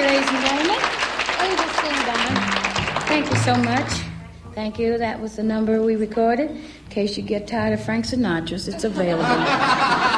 ladies and gentlemen. Please sing down. Thank you so much. Thank you. That was the number we recorded. In case you get tired of Frank Sinatra's, it's available.